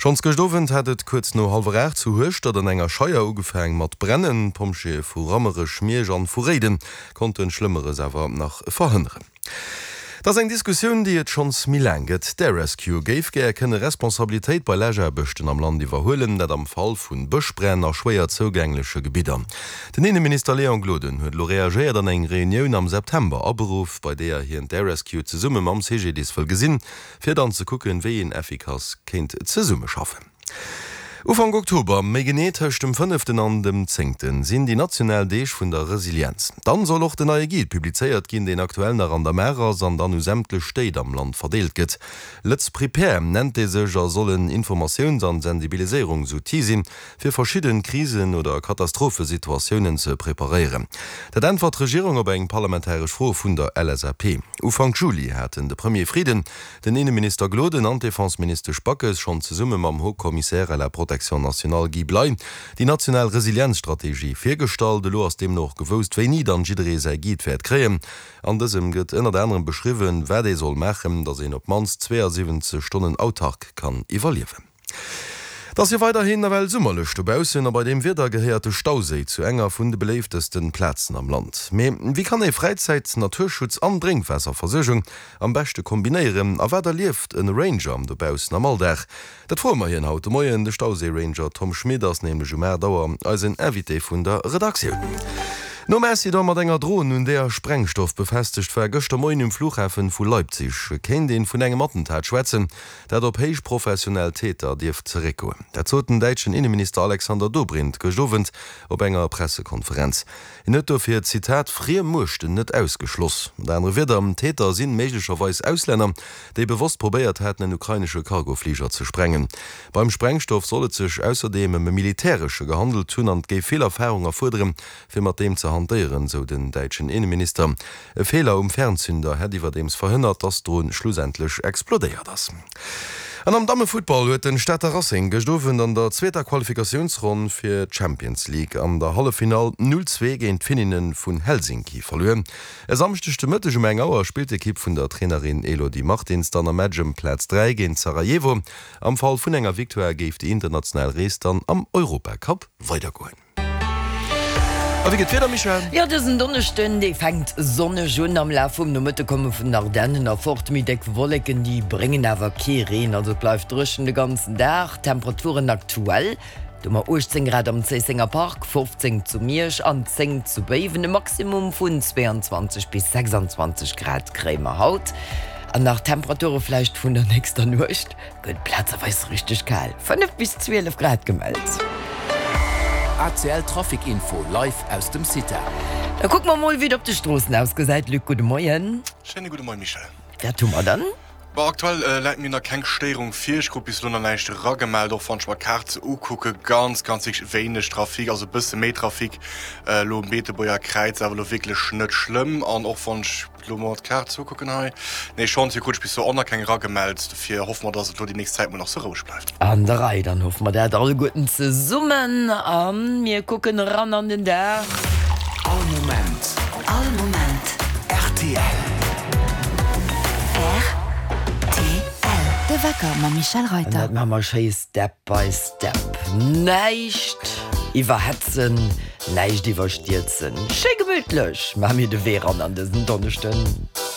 Schons gestowen hatt kurz no halber zu hocht, dat an enger Scheier ugefang mat brennen, Pomsche vu rammere Schmierg an vu Reden konnten schlimmere Sawer nach verhinderen. Das eng Diskussion, die et schons milanget. Der Rescue geif kenne Responsabiltäit bei Lägerbechten am Land iwwerhoelen, dat am Fall vun Bëschbrenner schwéier zogänglesche Gebieter. Den Innenminister Leon Gloden huet lo reagiert an eng Reunioun am September aberuf, bei der hi en der Rescue ze Summe am CGDs voll gesinn, fir dann ze kucken, wie en effikaz kind ze Summe schaffen. Ufang Oktober méi geneet hecht dem 5. an dem 10. sinn die national Deeg vun der Resilienz. Dann soll och den neue Guide publizeiert ginn den aktuellen an der Mäer an dann sämtle Steit am Land verdeelt gët. Let's Prepare nennt de secher sollen Informations- an Sensibilisierung so sinn, fir verschieden Krisen oder Katastrophesituationen ze preparieren. Dat Antwort Regierung op eng parlamentarisch Fro vun der LSAP. Ufang Juli hätten de Premier Frieden, den Innenminister Gloden an Defensminister Spackes schon ze Summe am Hochkommissär la Protektion national gi blei. Die national Resilienzstrategie firstalt lo aus dem noch gewost, wéi nie dann jidere sei Giet fir kreem. Andersem gëtt ënner der anderen beschriwen, wer dei soll machen, dat en op mans 72 Stunden autark kann evaluieren. Dass ihr weiterhin well Summerlecht opbausen, aber dem wieder geheerte Stausee zu enger vun de beleeftesten Plätzen am Land. Wie kann Freizeit, Naturschutz an Trinkwasserversøchung am beste kombinieren, a wer der lieft en Ranger am debausen am Alldach? Dat vormer hi haut Moien de Stausee-Ranger Tom Schmieders nämlich Mädauer als en Evité vun der Redaktion. No Messi da mat enger Drohnen und der Sprengstoff befestigt war gëster Moin im Flughafen vu Leipzig. Ken den vun engem Attentat schwätzen, dat op héich professionell Täter Dief zereko. Der zoten deitschen Innenminister Alexander Dobrindt gestovent op enger Pressekonferenz. In net fir Zitat frier Muchten net ausgeschloss. Der wieder am Täter sinn méiglecherweis Ausländer, déi bewusst probéiert hätten en ukrainische Cargoflieger zu sprengen. Beim Sprengstoff sollet sech außerdem militärsche gehandelt hunn an géif viel Erfahrung erfuderen, fir mat dem ze handieren, so den deitschen Innenminister. E Fehler Fernzünder hat iwwer dems verhindert, dass Drohnen schlussendlich explodeiert das. An am Damefootball huet den Städter Racing gestofen an der zweiter Qualifikationsrunde fir Champions League an der Hallefinal 0-2 gegen Finninnen vun Helsinki verloren. Es samstechte Mëttege Meng Auer spielt d'Equipe vun der Trainerin Elodie Martins dann am Match Platz 3 gegen Sarajevo. Am Fall vun enger Victoire geif die international Rees dann am Europacup weitergoen. Ja, diesen Donnerstön, die fängt Sonne schon am Lauf no Mitte kommen von Ardennen er fort mit Wolken, die bringen aber Kirin, also bleibt drschen den ganzen Tag. Temperaturen aktuell. Dummer 18 Grad am Zeesinger Park, 15 zu Miersch, an 10 zu Beven, Maximum von 22 bis 26 Grad Krämer Haut. Und nach Temperatur vielleicht von der nächsten Nacht wird platzerweise richtig kalt. 5 bis 12 Grad gemeldet. ACL Trafikinfo live aus dem City. Da gucken wir mal, wie auf die Straßen ausgeseit. Luc, guten Morgen. Schönen guten Morgen, Michel. Wer tun wir dann? Aber aktuell leiten wir noch keine Störung. 4 Gruppe bis Luna nicht rangemeldet. Von Schwarkarte gucken ganz wenig Trafik, also ein bisschen mehr Trafik. Lo Beteburger Kreuz, aber lo wirklich nicht schlimm. Und auch von Schwarkarte zugucken. Nee, schon sehr gut, bis so auch noch keine rangemeldet. Dafür hoffen wir, dass es die nächste Zeit noch so ruhig bleibt. An der Reihe, dann hoffen wir, dass alle Guten zusammen an. Wir gucken ran an den Tag. All Moment. RTL. De Wecker ma Michel Reuter. Mama Step by Step. Neicht iwwerhetzen, neicht iwwerstierzen. Sche gemütlech, ma mir de Wehr an diesen Donnerstön.